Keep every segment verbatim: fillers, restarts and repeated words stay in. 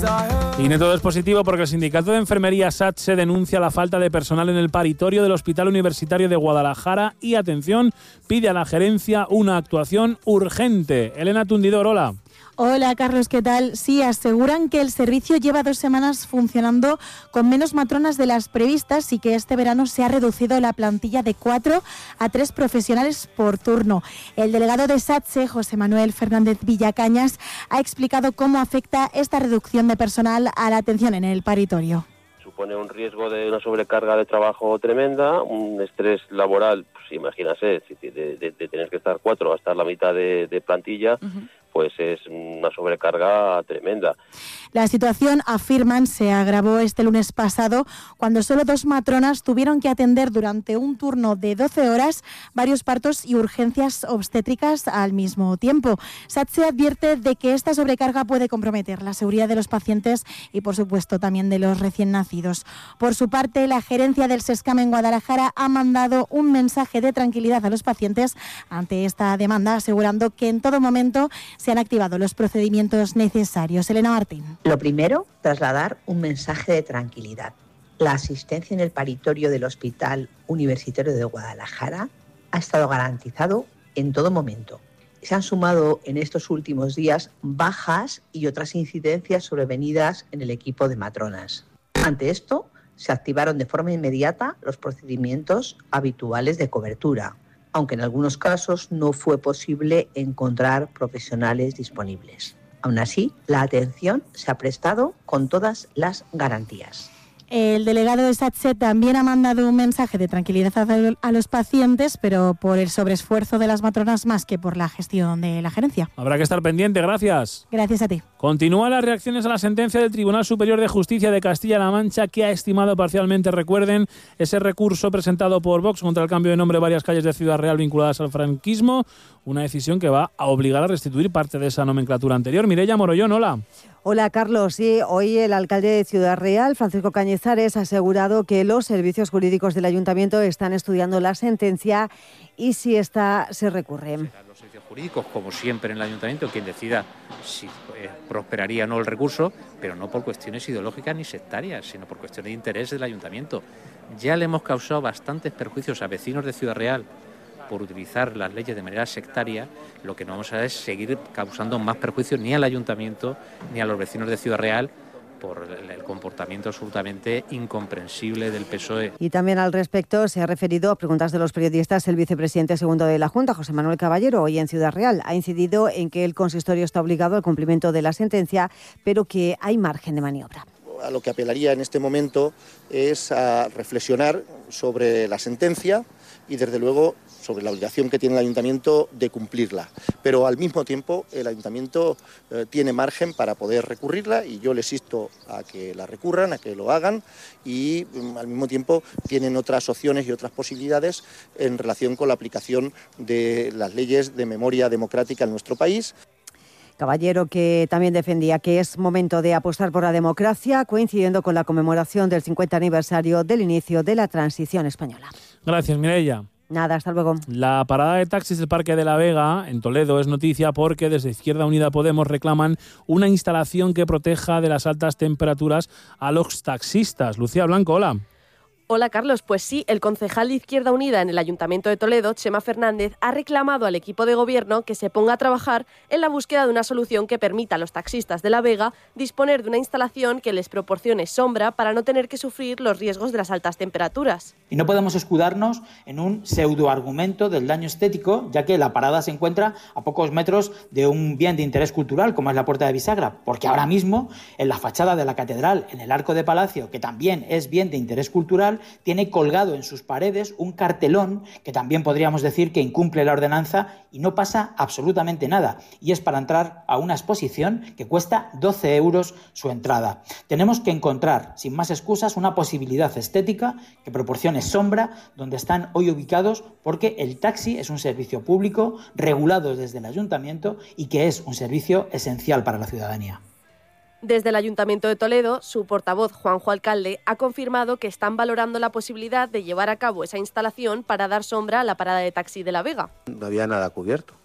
Y no todo es positivo porque el sindicato de enfermería SATSE denuncia la falta de personal en el paritorio del Hospital Universitario de Guadalajara y, atención, pide a la gerencia una actuación urgente. Elena Tundidor, hola. Hola Carlos, ¿qué tal? Sí, aseguran que el servicio lleva dos semanas funcionando con menos matronas de las previstas y que este verano se ha reducido la plantilla de cuatro a tres profesionales por turno. El delegado de SATSE, José Manuel Fernández Villacañas, ha explicado cómo afecta esta reducción de personal a la atención en el paritorio. Supone un riesgo de una sobrecarga de trabajo tremenda, un estrés laboral, pues imagínase, de, de, de tener que estar cuatro a estar la mitad de, de plantilla, uh-huh. Pues es una sobrecarga tremenda. La situación, afirman, se agravó este lunes pasado cuando solo dos matronas tuvieron que atender durante un turno de doce horas varios partos y urgencias obstétricas al mismo tiempo. SATSE advierte de que esta sobrecarga puede comprometer la seguridad de los pacientes y, por supuesto, también de los recién nacidos. Por su parte, la gerencia del SESCAM en Guadalajara ha mandado un mensaje de tranquilidad a los pacientes ante esta demanda, asegurando que en todo momento se han activado los procedimientos necesarios. Elena Martín. Lo primero, trasladar un mensaje de tranquilidad. La asistencia en el paritorio del Hospital Universitario de Guadalajara ha estado garantizado en todo momento. Se han sumado en estos últimos días bajas y otras incidencias sobrevenidas en el equipo de matronas. Ante esto, se activaron de forma inmediata los procedimientos habituales de cobertura, aunque en algunos casos no fue posible encontrar profesionales disponibles. Aún así, la atención se ha prestado con todas las garantías. El delegado de SATSE también ha mandado un mensaje de tranquilidad a los pacientes, pero por el sobreesfuerzo de las matronas más que por la gestión de la gerencia. Habrá que estar pendiente, gracias. Gracias a ti. Continúan las reacciones a la sentencia del Tribunal Superior de Justicia de Castilla-La Mancha, que ha estimado parcialmente, recuerden, ese recurso presentado por Vox contra el cambio de nombre de varias calles de Ciudad Real vinculadas al franquismo, una decisión que va a obligar a restituir parte de esa nomenclatura anterior. Mireia Morollón, hola. Hola Carlos, sí, hoy el alcalde de Ciudad Real, Francisco Cañizares, ha asegurado que los servicios jurídicos del ayuntamiento están estudiando la sentencia y si esta se recurre. Serán los servicios jurídicos, como siempre en el ayuntamiento, quien decida si eh, prosperaría o no el recurso, pero no por cuestiones ideológicas ni sectarias, sino por cuestiones de interés del ayuntamiento. Ya le hemos causado bastantes perjuicios a vecinos de Ciudad Real por utilizar las leyes de manera sectaria. Lo que no vamos a hacer es seguir causando más perjuicios ni al ayuntamiento ni a los vecinos de Ciudad Real por el comportamiento absolutamente incomprensible del P S O E. Y también al respecto se ha referido a preguntas de los periodistas el vicepresidente segundo de la Junta, José Manuel Caballero, hoy en Ciudad Real. Ha incidido en que el consistorio está obligado al cumplimiento de la sentencia, pero que hay margen de maniobra. A lo que apelaría en este momento es a reflexionar sobre la sentencia y, desde luego, sobre la obligación que tiene el ayuntamiento de cumplirla. Pero al mismo tiempo el ayuntamiento eh, tiene margen para poder recurrirla y yo les insto a que la recurran, a que lo hagan y um, al mismo tiempo tienen otras opciones y otras posibilidades en relación con la aplicación de las leyes de memoria democrática en nuestro país. Caballero, que también defendía que es momento de apostar por la democracia, coincidiendo con la conmemoración del cincuenta aniversario del inicio de la transición española. Gracias, Mireia. Nada, hasta luego. La parada de taxis del Parque de la Vega, en Toledo, es noticia porque desde Izquierda Unida Podemos reclaman una instalación que proteja de las altas temperaturas a los taxistas. Lucía Blanco, hola. Hola Carlos, pues sí, el concejal de Izquierda Unida en el Ayuntamiento de Toledo, Chema Fernández, ha reclamado al equipo de gobierno que se ponga a trabajar en la búsqueda de una solución que permita a los taxistas de La Vega disponer de una instalación que les proporcione sombra para no tener que sufrir los riesgos de las altas temperaturas. Y no podemos escudarnos en un pseudoargumento del daño estético, ya que la parada se encuentra a pocos metros de un bien de interés cultural como es la Puerta de Bisagra, porque ahora mismo en la fachada de la catedral, en el Arco de Palacio, que también es bien de interés cultural, tiene colgado en sus paredes un cartelón que también podríamos decir que incumple la ordenanza y no pasa absolutamente nada. Y es para entrar a una exposición que cuesta doce euros su entrada. Tenemos que encontrar, sin más excusas, una posibilidad estética que proporcione sombra donde están hoy ubicados, porque el taxi es un servicio público regulado desde el ayuntamiento y que es un servicio esencial para la ciudadanía. Desde el Ayuntamiento de Toledo, su portavoz, Juanjo Alcalde, ha confirmado que están valorando la posibilidad de llevar a cabo esa instalación para dar sombra a la parada de taxi de La Vega. No había nada cubierto.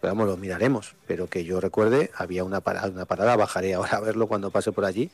pero vamos, lo miraremos, pero que yo recuerde, había una parada, una parada, bajaré ahora a verlo cuando pase por allí,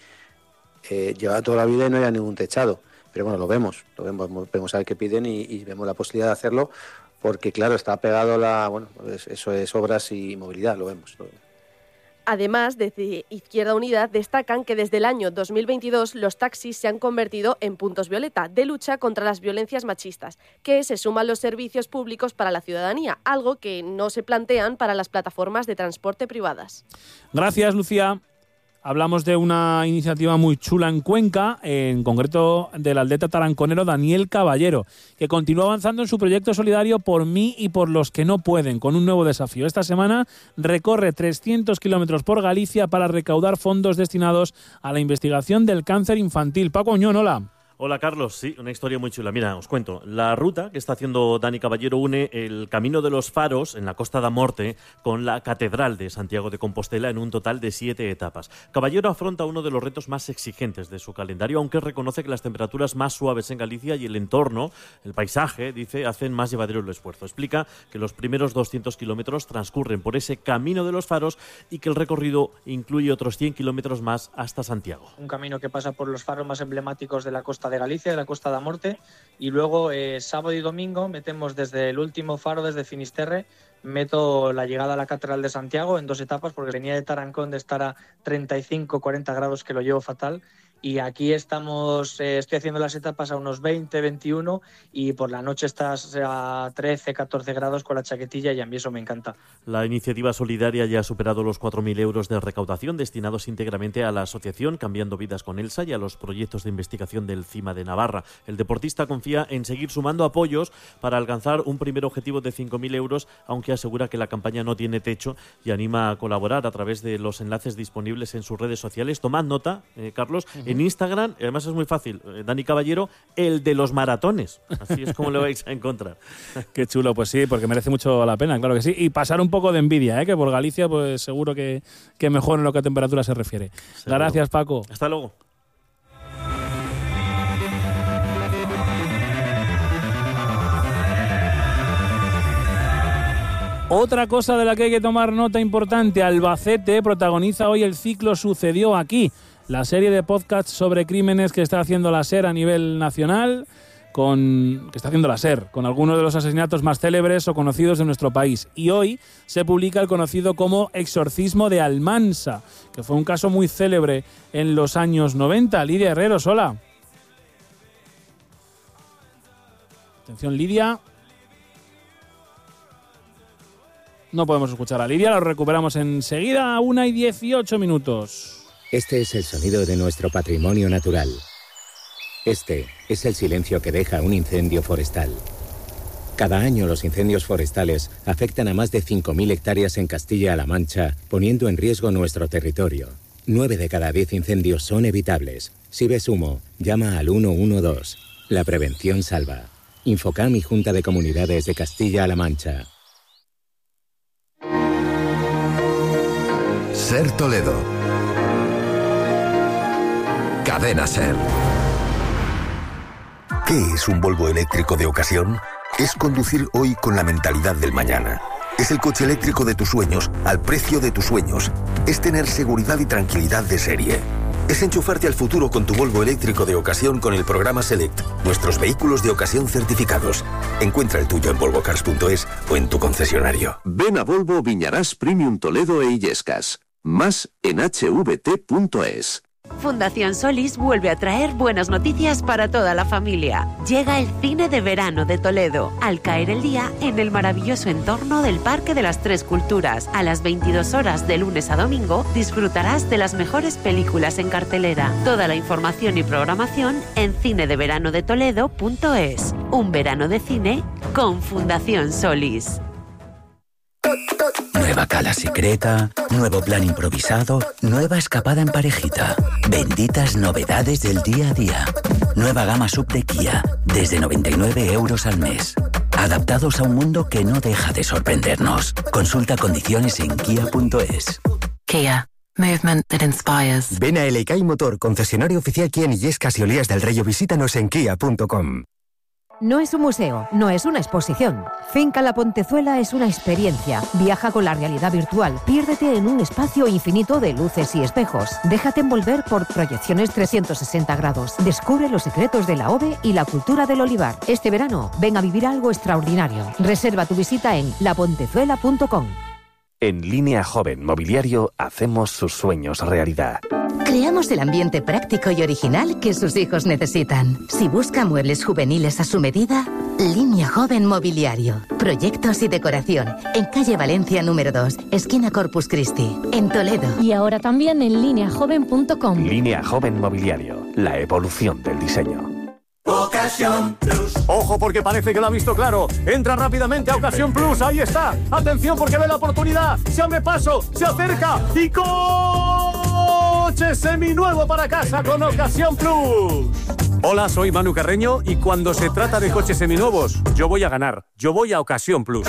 eh, llevaba toda la vida y no había ningún techado, pero bueno, lo vemos, lo vemos, vemos a ver qué piden y, y vemos la posibilidad de hacerlo, porque claro, está pegado la, bueno, eso es obras y movilidad, lo vemos, lo vemos. Además, desde Izquierda Unida destacan que desde el año dos mil veintidós los taxis se han convertido en puntos violeta de lucha contra las violencias machistas, que se suman los servicios públicos para la ciudadanía, algo que no se plantean para las plataformas de transporte privadas. Gracias, Lucía. Hablamos de una iniciativa muy chula en Cuenca, en concreto del atleta taranconero Daniel Caballero, que continúa avanzando en su proyecto solidario Por mí y por los que no pueden, con un nuevo desafío. Esta semana recorre trescientos kilómetros por Galicia para recaudar fondos destinados a la investigación del cáncer infantil. Paco Oñón, hola. Hola Carlos, sí, una historia muy chula. Mira, os cuento. La ruta que está haciendo Dani Caballero une el Camino de los Faros en la Costa da Morte con la Catedral de Santiago de Compostela en un total de siete etapas. Caballero afronta uno de los retos más exigentes de su calendario, aunque reconoce que las temperaturas más suaves en Galicia y el entorno, el paisaje, dice, hacen más llevadero el esfuerzo. Explica que los primeros doscientos kilómetros transcurren por ese Camino de los Faros y que el recorrido incluye otros cien kilómetros más hasta Santiago. Un camino que pasa por los faros más emblemáticos de la costa de Galicia, de la Costa da Morte, y luego eh, sábado y domingo metemos desde el último faro, desde Finisterre, meto la llegada a la Catedral de Santiago en dos etapas, porque venía de Tarancón de estar a treinta y cinco a cuarenta grados, que lo llevo fatal, y aquí estamos, eh, estoy haciendo las etapas a unos veinte, veintiuno, y por la noche estás a trece, catorce grados con la chaquetilla, y a mí eso me encanta. La iniciativa solidaria ya ha superado los cuatro mil euros de recaudación destinados íntegramente a la asociación Cambiando Vidas con Elsa y a los proyectos de investigación del CIMA de Navarra. El deportista confía en seguir sumando apoyos para alcanzar un primer objetivo de cinco mil euros, aunque asegura que la campaña no tiene techo y anima a colaborar a través de los enlaces disponibles en sus redes sociales. Tomad nota, eh, Carlos, uh-huh. En Instagram, además es muy fácil, eh, Dani Caballero, el de los maratones. Así es como lo vais a encontrar. Qué chulo, pues sí, porque merece mucho la pena, claro que sí. Y pasar un poco de envidia, ¿eh? Que por Galicia pues seguro que, que mejor en lo que a temperatura se refiere. Seguro. Gracias, Paco. Hasta luego. Otra cosa de la que hay que tomar nota importante, Albacete protagoniza hoy el ciclo Sucedió Aquí, la serie de podcasts sobre crímenes que está haciendo la SER a nivel nacional, con que está haciendo la SER, con algunos de los asesinatos más célebres o conocidos de nuestro país. Y hoy se publica el conocido como Exorcismo de Almansa, que fue un caso muy célebre en los años noventa. Lidia Herreros, hola. Atención, Lidia. No podemos escuchar a Lidia, lo recuperamos enseguida a una y dieciocho minutos. Este es el sonido de nuestro patrimonio natural. Este es el silencio que deja un incendio forestal. Cada año los incendios forestales afectan a más de cinco mil hectáreas en Castilla-La Mancha, poniendo en riesgo nuestro territorio. Nueve de cada diez incendios son evitables. Si ves humo, llama al uno uno dos. La prevención salva. Infocam y Junta de Comunidades de Castilla-La Mancha. SER Toledo. Cadena SER. ¿Qué es un Volvo eléctrico de ocasión? Es conducir hoy con la mentalidad del mañana. Es el coche eléctrico de tus sueños al precio de tus sueños. Es tener seguridad y tranquilidad de serie. Es enchufarte al futuro con tu Volvo eléctrico de ocasión con el programa Select, nuestros vehículos de ocasión certificados. Encuentra el tuyo en volvo cars punto es o en tu concesionario. Ven a Volvo Viñarás Premium Toledo e Illescas. Más en hache ve te punto es. Fundación Solís vuelve a traer buenas noticias para toda la familia. Llega el cine de verano de Toledo, al caer el día en el maravilloso entorno del Parque de las Tres Culturas. A las veintidós horas de lunes a domingo disfrutarás de las mejores películas en cartelera. Toda la información y programación en cine de verano de toledo punto es. Un verano de cine con Fundación Solís. Nueva cala secreta, nuevo plan improvisado, nueva escapada en parejita. Benditas novedades del día a día. Nueva gama sub de Kia, desde noventa y nueve euros al mes. Adaptados a un mundo que no deja de sorprendernos. Consulta condiciones en kia punto es. Kia. Movement that inspires. Ven a Eleikay Motor, concesionario oficial Kia en Illescas y Olías del Rey, o visítanos en kia punto com. No es un museo, no es una exposición. Finca La Pontezuela es una experiencia. Viaja con la realidad virtual. Piérdete en un espacio infinito de luces y espejos. Déjate envolver por proyecciones trescientos sesenta grados. Descubre los secretos de la O V E y la cultura del olivar. Este verano, ven a vivir algo extraordinario. Reserva tu visita en la pontezuela punto com. En Línea Joven Mobiliario hacemos sus sueños realidad. Creamos el ambiente práctico y original que sus hijos necesitan. Si busca muebles juveniles a su medida, Línea Joven Mobiliario. Proyectos y decoración. En calle Valencia número dos, esquina Corpus Christi, en Toledo. Y ahora también en línea joven punto com. Línea Joven Mobiliario. La evolución del diseño. Ocasión Plus. Ojo, porque parece que lo ha visto claro. Entra rápidamente a Ocasión Plus. Ahí está. Atención, porque ve la oportunidad. Se abre paso, se acerca y coche seminuevo para casa con Ocasión Plus. Hola, soy Manu Carreño y cuando se trata de coches seminuevos, yo voy a ganar. Yo voy a Ocasión Plus.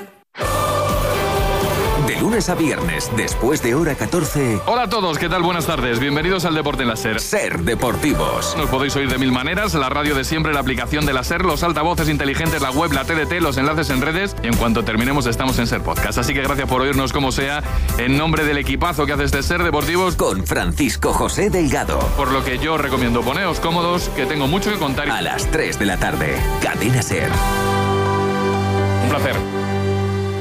De lunes a viernes, después de hora catorce... Hola a todos, ¿qué tal? Buenas tardes. Bienvenidos al Deporte en la SER. SER Deportivos. Nos podéis oír de mil maneras, la radio de siempre, la aplicación de la SER, los altavoces inteligentes, la web, la T D T, los enlaces en redes y en cuanto terminemos estamos en SER Podcast. Así que gracias por oírnos como sea, en nombre del equipazo que hace este SER Deportivos. Con Francisco José Delgado. Por lo que yo os recomiendo, poneos cómodos, que tengo mucho que contar. A las tres de la tarde, Cadena SER. Un placer.